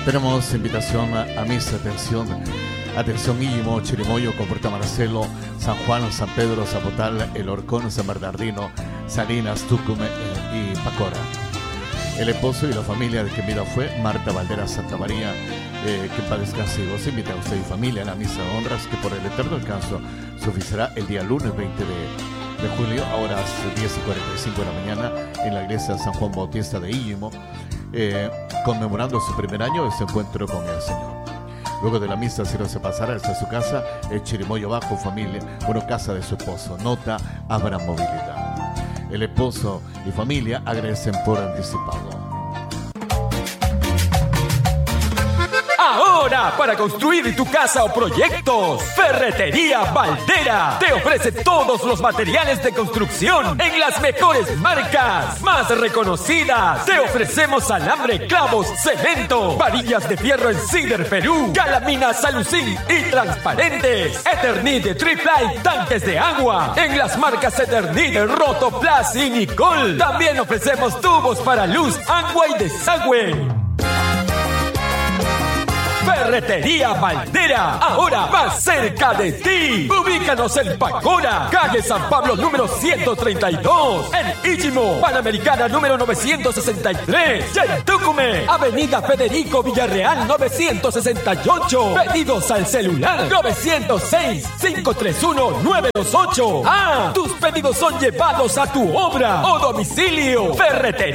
Tenemos invitación a misa, atención Íllimo, Chirimoyo, Compuerto Marcelo, San Juan, San Pedro, Zapotal, El Horcón, San Bernardino, Salinas, Tucumán y Pacora. El esposo y la familia de quien vida fue Marta Valderas Santa María, que para descanse y goce, invita a usted y familia a la misa de honras que por el eterno alcance se oficiará el día lunes 20 de julio a horas 10:45 de la mañana en la iglesia de San Juan Bautista de Íllimo, conmemorando su primer año de su encuentro con el Señor. Luego de la misa, si no se pasará hasta su casa, el Chirimoyo Bajo familia, casa de su esposo. Nota, habrá movilidad. El esposo y familia agradecen por anticipado. Ahora, para construir tu casa o proyectos, Ferretería Valdera te ofrece todos los materiales de construcción en las mejores marcas, más reconocidas. Te ofrecemos alambre, clavos, cemento, varillas de fierro en Cider Perú, calaminas alucín y transparentes, Eternit, Triplite, tanques de agua en las marcas Eternit, Rotoplas y Nicol. También ofrecemos tubos para luz, agua y desagüe. Ferretería Valdera, ahora más cerca de ti. Ubícanos en Pacora, calle San Pablo número 132. En Íllimo, Panamericana número 963. Y en Tucumán, avenida Federico Villarreal 968. Pedidos al celular 906-531-928. Tus pedidos son llevados a tu obra o domicilio. Ferretería